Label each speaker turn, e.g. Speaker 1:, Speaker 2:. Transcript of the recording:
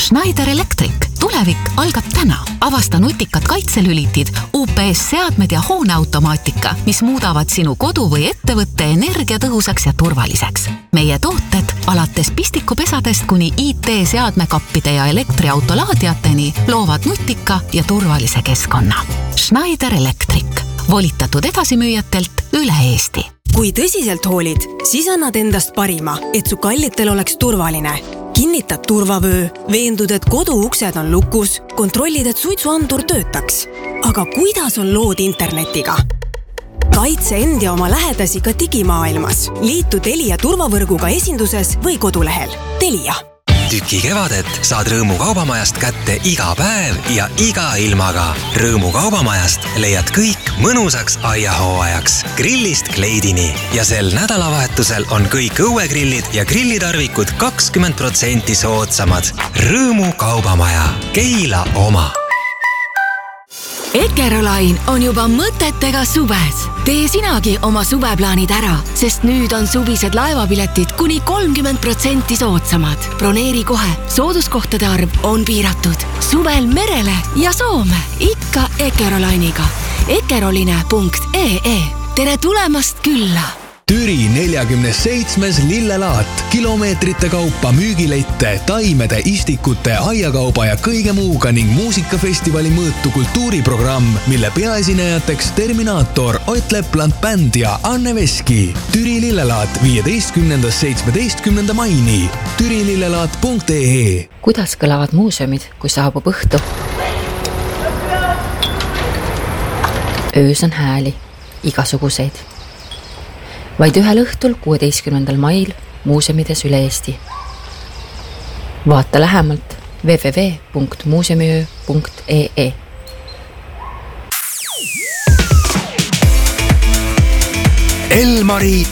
Speaker 1: Schneider Electric. Tulevik algab täna. Avasta nutikad kaitselülitid, UPS-seadmed ja hooneautomaatika, mis muudavad sinu kodu või ettevõtte energiatõhusaks ja turvaliseks. Meie tooted alates pistikupesadest kuni IT-seadmekappide ja elektriautolaadiateni loovad nutika ja turvalise keskkonna. Schneider Electric. Volitatud edasimüüjatelt üle Eesti.
Speaker 2: Kui tõsiselt hoolid, siis annad endast parima, et su kallitel oleks turvaline. Kinnitad turvavöö, veendud, et koduuksed on lukus, kontrollid, et suitsuandur töötaks. Aga kuidas on lood internetiga? Kaitse end ja oma lähedasi ka digimaailmas. Liitu Telia turvavõrguga esinduses või kodulehel. Telia.
Speaker 3: Tüki kevadet saad Rõõmu kaubamajast kätte iga päev ja iga ilmaga. Rõõmu kaubamajast leiad kõik mõnusaks aiahooajaks. Grillist kleidini. Ja sel nädalavahetusel on kõik õuegrillid ja grillitarvikud 20% soodsamad. Rõõmu kaubamaja. Keila oma.
Speaker 4: Eckerolain on juba mõtetega suves. Tee sinagi oma suveplaanid ära, sest nüüd on suvised laevapiletid kuni 30% soodsamad. Broneeri kohe, sooduskohtade arv on piiratud. Suvel merele ja Soome, ikka Eckerolainiga. Eckeroline.ee. Tere tulemast külla!
Speaker 5: Türi 47. lillelaat. Kilomeetrite kaupa müügilette, taimede, istikute, aiakauba ja kõige muuga ning muusikafestivali mõõtu kultuuriprogramm, mille peaesinejateks Terminaator, Ott Lepland Bänd ja Anne Veski. Türi lillelaat 15.–17. maini. türilillelaat.ee.
Speaker 6: Kuidas kõlavad muuseumid, kui saabub õhtu? Öös on hääli, igasuguseid. Vaid ühel õhtul 16. mail muuseumides üle Eesti. Vaata lähemalt www.muuseumiöö.ee.
Speaker 7: Elmari